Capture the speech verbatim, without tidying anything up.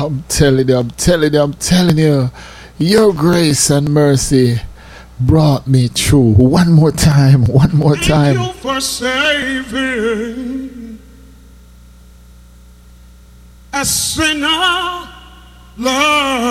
I'm telling you, I'm telling you, I'm telling you. Your grace and mercy brought me through. One more time, one more time. Thank you for saving a sinner, Lord.